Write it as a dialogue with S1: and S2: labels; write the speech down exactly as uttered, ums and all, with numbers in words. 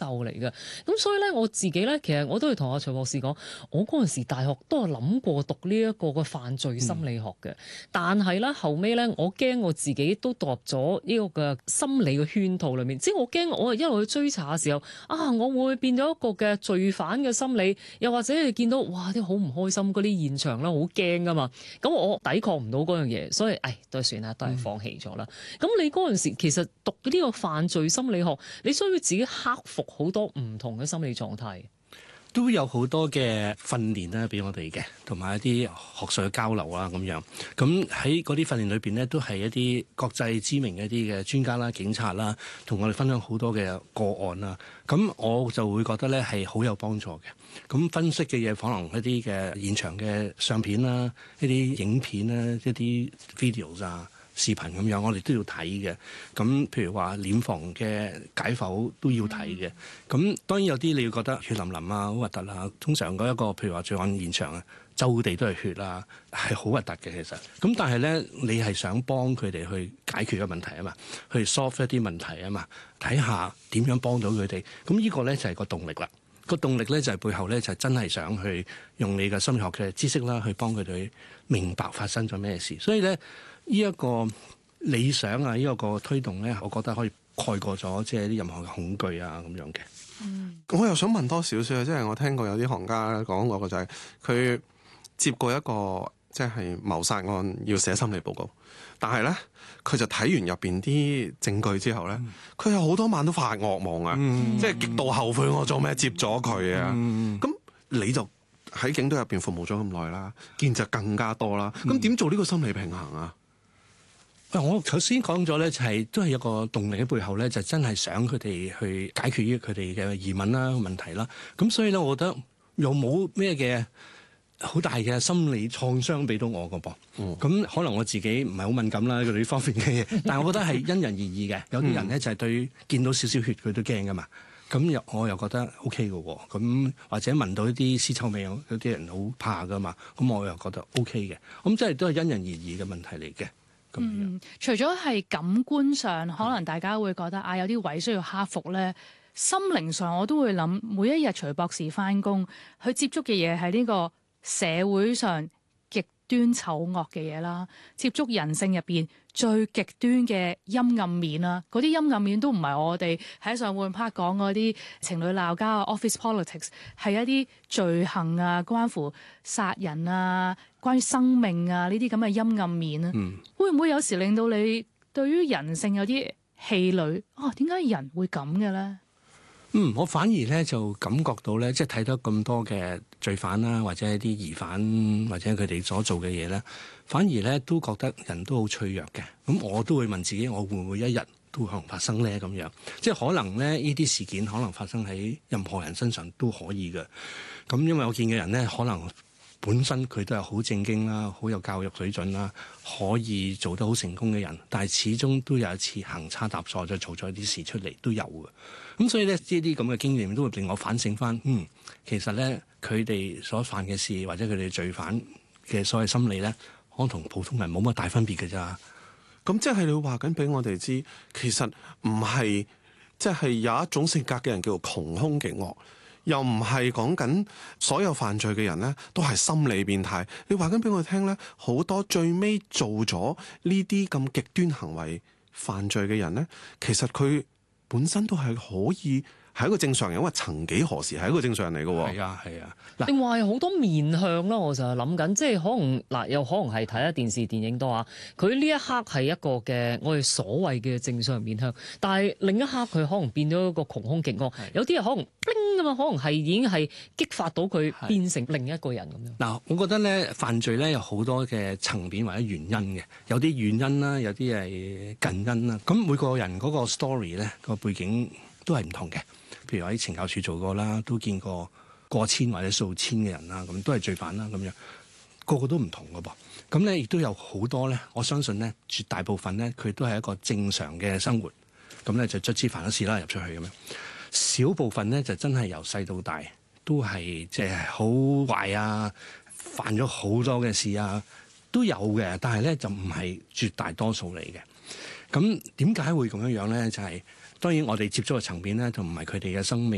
S1: 嚟嘅。咁所以咧，我自己咧，其實我都係同阿徐博士講，我嗰陣時大學都係諗過讀呢一個嘅犯罪心理學嘅，嗯、但係咧後尾咧，我驚我自己都墮入咗呢個嘅心理嘅圈套裏面，即係我驚我一路去追查嘅時候，啊，我會唔會變咗一個嘅罪犯嘅心理，又或者你見到哇啲好唔開心嗰啲現場咧，好驚噶嘛，咁我抵抗唔到嗰樣嘢，所以誒都係算啦，都係放棄咗啦。咁、嗯、你嗰陣時其實讀呢個犯罪心理學，你需要自己克服好多唔同嘅心理狀態。
S2: 都有好多嘅訓練啦，俾我哋嘅，同埋一啲學術嘅交流啊，咁樣。咁喺嗰啲訓練裏邊咧，都係一啲國際知名嘅一啲嘅專家啦、警察啦，同我哋分享好多嘅個案啦。咁我就會覺得咧係好有幫助嘅。咁分析嘅嘢可能一啲嘅現場嘅相片啦、一啲影片啦、一啲 videos 啊。視頻咁樣，我哋都要睇嘅。咁譬如話殮房嘅解剖都要睇嘅。咁當然有啲你要覺得血淋淋啊，好核突啊。通常嗰一個譬如話罪案現場啊，周地都係血啊，係好核突嘅其實。咁但係咧，你係想幫佢哋去解決個問題啊嘛，去 solve 一啲問題啊嘛，睇下點樣幫到佢哋。咁呢個咧就係個動力啦。個動力咧就係背後咧就真係想去用你嘅心理學嘅知識啦，去幫佢哋明白發生咗咩事。所以咧。呢一個理想啊，呢、這、一個推動咧，我覺得可以蓋過咗即係啲任何嘅恐懼啊咁樣嘅。
S3: 嗯，我又想問多少少，即係我聽過有啲行家講過嘅就係、是、佢接過一個即係謀殺案要寫心理報告，但係咧佢就睇完入邊啲證據之後咧，佢、嗯、有好多晚都發噩夢啊，嗯、即係極度後悔我做咩接咗佢啊。咁、嗯、你就喺警隊入邊服務咗咁耐啦，見就更加多啦。咁點、嗯、做呢個心理平衡啊？
S2: 我頭先講咗咧，就係都係一個動力喺背後咧，就真係想佢哋去解決佢哋嘅疑問啦、問題啦。咁所以咧，我覺得又冇咩嘅好大嘅心理創傷俾到我個噃。咁、嗯、可能我自己唔係好敏感啦，佢哋呢方面嘅嘢。但係我覺得係因人而異嘅。有啲人咧就係對見到少少血佢都驚噶嘛。咁又我又覺得 O K 嘅喎。咁或者聞到一啲屍臭味，有啲人好怕噶嘛。咁我又覺得 O K 嘅。咁即係都係因人而異嘅問題嚟嘅。
S4: 嗯，除咗係感官上，可能大家會覺得啊，有啲位需要克服咧。心靈上，我都會諗，每一日徐博士返工，去接觸嘅嘢係呢個社會上極端醜惡嘅嘢啦，接觸人性入邊最極端嘅陰暗面啦。嗰啲陰暗面都唔係我哋喺上半 part 講嗰啲情侶鬧交啊、office politics， 係一啲罪行啊，關乎殺人啊、關於生命啊呢啲咁嘅陰暗面啊。嗯、會唔會有時令到你對於人性有啲氣餒？啊，點解人會咁嘅咧？
S2: 嗯，我反而咧就感覺到咧，即係睇到咁多嘅罪犯啦，或者一啲疑犯，或者佢哋所做嘅嘢咧，反而咧都覺得人都好脆弱嘅。咁我都會問自己，我會唔會一日都可能發生咧？咁樣即係可能咧，呢啲事件可能發生喺任何人身上都可以嘅。咁因為我見嘅人咧，可能本身佢都係好正經啦，好有教育水準啦，可以做得好成功嘅人，但係始終都有一次行差踏錯，就做咗啲事出嚟都有嘅。咁所以咧，呢啲咁嘅經驗都會令我反省翻，嗯，其實咧佢哋所犯嘅事或者佢哋罪犯嘅所謂心理咧，可能同普通人冇乜大分別嘅咋。
S3: 咁即係你話緊俾我哋知，其實唔係即係有一種性格嘅人叫做窮兇極惡，又唔係講緊所有犯罪嘅人咧都係心理變態。你話緊俾我聽咧，好多最尾做咗呢啲咁極端行為犯罪嘅人咧，其實佢本身都係可以係一個正常人，因為曾幾何時係一個正常人嚟嘅喎。
S2: 係啊，係啊。
S1: 另外好多面向啦，我就係諗緊，即係可能嗱，又可能係睇下電視電影多啊。佢呢一刻係一個嘅我哋所謂嘅正常面向，但係另一刻佢可能變咗一個窮兇極惡。是有啲人可能叮咁嘛，可能係已經係激發到佢變成另一個人咁樣。
S2: 嗱，我覺得咧犯罪咧有好多嘅層面或者原因嘅，有啲原因啦，有啲係近因啦。咁每個人嗰個 story 咧個背景都係唔同嘅。譬如喺懲教署做過啦，都見過過千或者數千嘅人啦，咁都係罪犯啦，咁樣個個都唔同嘅噃。咁咧亦都有好多咧，我相信咧絕大部分咧佢都係一個正常嘅生活，咁咧就卒之犯咗事啦，入出去咁樣。少部分咧就真係由細到大都係即係好壞啊，犯咗好多嘅事啊，都有嘅，但係咧就唔係絕大多數嚟嘅。咁點解會咁樣樣咧？就係、是、當然我哋接觸嘅層面咧，就唔係佢哋嘅生命。